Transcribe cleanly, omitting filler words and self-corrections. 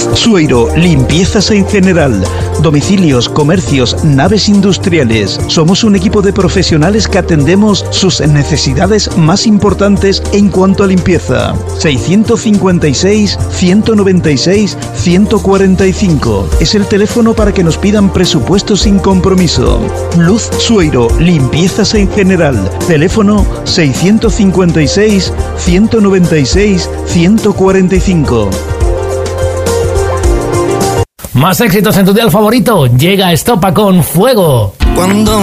Sueiro, limpiezas en general. Domicilios, comercios, naves industriales. Somos un equipo de profesionales que atendemos sus necesidades más importantes en cuanto a limpieza. 656-196-145 es el teléfono para que nos pidan presupuestos sin compromiso. Luz Sueiro, limpiezas en general. Teléfono 656-196-145. Más éxitos en tu dial favorito. Llega Estopa con Fuego. Cuando